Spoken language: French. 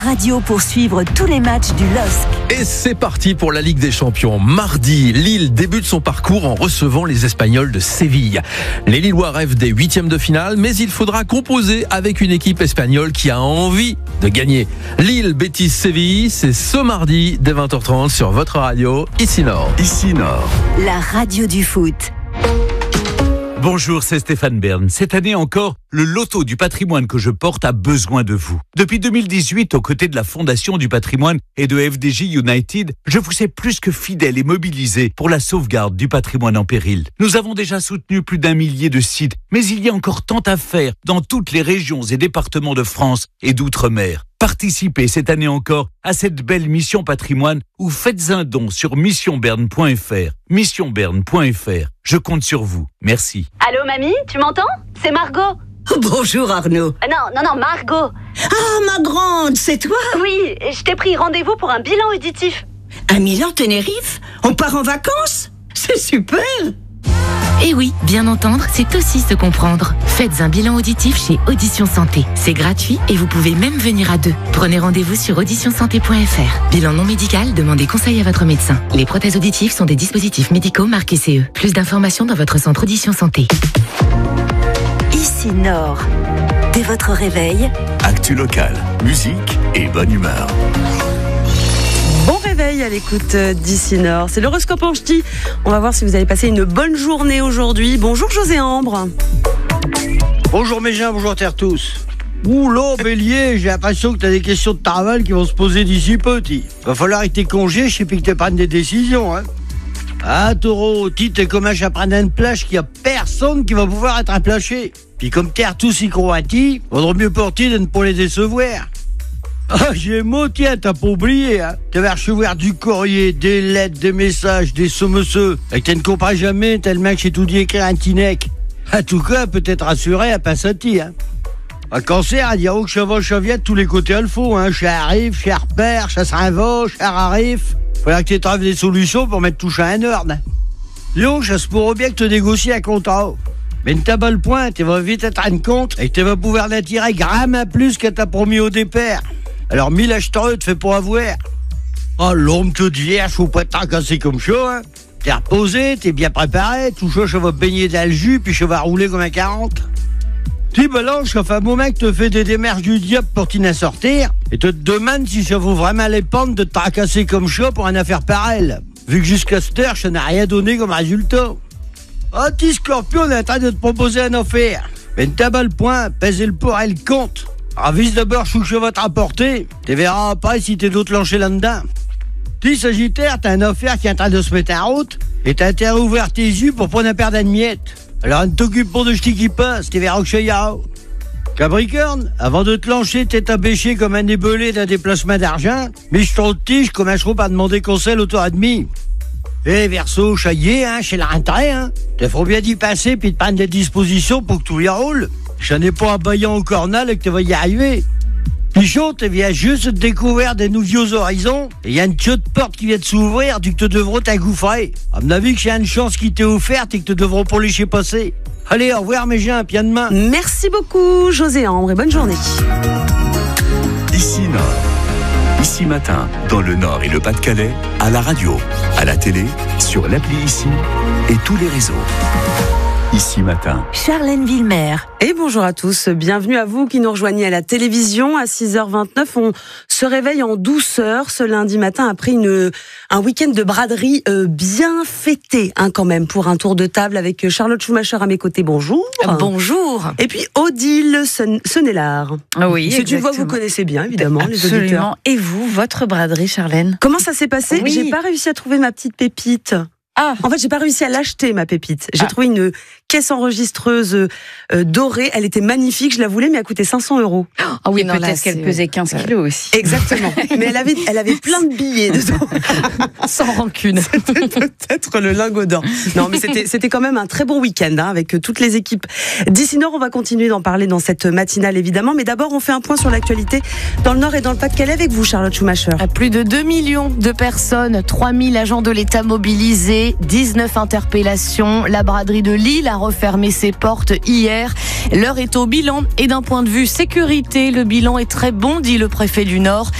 Radio pour suivre tous les matchs du LOSC. Et c'est parti pour la Ligue des Champions. Mardi, Lille débute son parcours en recevant les Espagnols de Séville. Les Lillois rêvent des huitièmes de finale, mais il faudra composer avec une équipe espagnole qui a envie de gagner. Lille, Betis, Séville, c'est ce mardi dès 20h30 sur votre radio, Ici Nord. Ici Nord. La radio du foot. Bonjour, c'est Stéphane Bern. Cette année encore, le loto du patrimoine que je porte a besoin de vous. Depuis 2018, aux côtés de la Fondation du patrimoine et de FDJ United, je vous ai plus que fidèle et mobilisé pour la sauvegarde du patrimoine en péril. Nous avons déjà soutenu plus d'1 millier de sites, mais il y a encore tant à faire dans toutes les régions et départements de France et d'outre-mer. Participez cette année encore à cette belle mission patrimoine ou faites un don sur missionberne.fr. Missionberne.fr. Je compte sur vous. Merci. Allô mamie, tu m'entends? C'est Margot. Bonjour Arnaud. Non, Margot. Ah, ma grande, c'est toi? Oui, je t'ai pris rendez-vous pour un bilan auditif. À Milan-Tenerife? On part en vacances? C'est super! Et oui, bien entendre, c'est aussi se comprendre. Faites un bilan auditif chez Audition Santé. C'est gratuit et vous pouvez même venir à deux. Prenez rendez-vous sur auditionsanté.fr. Bilan non médical, demandez conseil à votre médecin. Les prothèses auditives sont des dispositifs médicaux marqués CE. Plus d'informations dans votre centre Audition Santé. Ici Nord. Dès votre réveil, Actu locale, musique et bonne humeur. Bon réveil à l'écoute d'Ici Nord. C'est l'horoscope en ch'ti. On va voir si vous allez passer une bonne journée aujourd'hui. Bonjour José Ambre. Bonjour mes gens, bonjour terre tous. Oula Bélier, j'ai l'impression que t'as des questions de travail qui vont se poser d'ici peu, va falloir que t'es congé, je sais plus que t'es prendre des décisions, hein. Ah Taureau, t'es comme un chaperon d'une plage qu'il y a personne qui va pouvoir être aplaché. Puis comme terre tous y croient, vaudrait mieux pour de ne pas les décevoir. Ah, Gémeaux, tiens, t'as pas oublié, hein. Tu vas recevoir du courrier, des lettres, des messages, des sommeseux. Et que tu ne comprends jamais tellement que j'ai tout dit écrire un tinec. En tout cas, peut-être rassuré à Passati, hein. Un cancer, il y a où que cheval cheviet de tous les côtés, il faut, hein. Chat arrive, chat repère, chat s'en va, chat arrive. Faudra que tu trouves des solutions pour mettre tout chat en ordre. Léon, ça se pourrait bien que tu négocies un contrat. Mais ne t'abats le point, tu vas vite être rendre compte et que tu vas pouvoir l'attirer gramme à plus que t'as promis au départ. Alors, 1000 acheteurs te fait pas avoir. Oh, l'homme toute vierge, faut pas t'en casser comme ça, hein. T'es reposé, t'es bien préparé, tout ça, je vais baigner dans le jus, puis je vais rouler comme un 40. Tu Balanche, ça fait un moment que te fait des démarches du diable pour t'y sortir, et te demande si ça vaut vraiment les pentes de te tracasser comme ça pour une affaire pareille. Vu que jusqu'à cette heure, ça n'a rien donné comme résultat. Ah, petit Scorpion, on est en train de te proposer une affaire. Mais ne t'abats le point, pèse le pour et le compte. Avise d'abord ce que je vais te rapporter. Tu verras après si t'es d'autres lanchés là-dedans. Tu Sagittaire, t'as une affaire qui est en train de se mettre en route et t'as intérêt à ouvrir tes yeux pour prendre un paire d'admiettes. Alors ne t'occupe pas de ce qui passe, tu verras que je y a. Capricorne, avant de te lancer, t'es abêché comme un ébelé d'un déplacement d'argent, mais je t'en tige comme un chou à demander conseil au tour et demi. Eh, Verseau, ça y est, hein, chez la rentrée, hein. T'as faut bien d'y passer puis de prendre des dispositions pour que tout y roule. Je n'ai pas un baillant au cornal et que tu vas y arriver. Pichot, tu viens juste de découvrir des nouveaux horizons et il y a une queue de porte qui vient de s'ouvrir du que tu devras t'engouffrer. À mon avis, que j'ai une chance qui t'est offerte et que tu devras pas laisser passer. Allez, au revoir mes gens, puis à demain. Merci beaucoup José Ambre et bonne journée. Ici Nord. Ici Matin, dans le Nord et le Pas-de-Calais, à la radio, à la télé, sur l'appli Ici et tous les réseaux. Ici Matin. Charlène Villemer. Et bonjour à tous, bienvenue à vous qui nous rejoignez à la télévision à 6h29. On se réveille en douceur ce lundi matin après un week-end de braderie bien fêté, hein, quand même, pour un tour de table avec Charlotte Schumacher à mes côtés. Bonjour. Bonjour. Et puis Odile Senelard. Oui, c'est une voix que vous connaissez bien, évidemment, les auditeurs. Absolument. Et vous, votre braderie, Charlène? Comment ça s'est passé? Oui. J'ai pas réussi à trouver ma petite pépite. Ah. En fait, j'ai pas réussi à l'acheter, ma pépite. J'ai trouvé une caisse enregistreuse dorée. Elle était magnifique, je la voulais, mais elle coûtait 500 €. Ah oui, peut-être qu'elle pesait 15 kilos aussi. Exactement. Mais elle avait plein de billets dedans. Sans rancune. C'était peut-être le lingot d'or. Non, mais c'était quand même un très bon week-end, hein, avec toutes les équipes d'Ici Nord. On va continuer d'en parler dans cette matinale, évidemment. Mais d'abord, on fait un point sur l'actualité dans le Nord et dans le Pas-de-Calais avec vous, Charlotte Schumacher. Plus de 2 millions de personnes, 3 000 agents de l'État mobilisés, passé 19 interpellations. La braderie de Lille a refermé ses portes hier. L'heure est au bilan et d'un point de vue sécurité, le bilan est très bon, dit le préfet du Nord.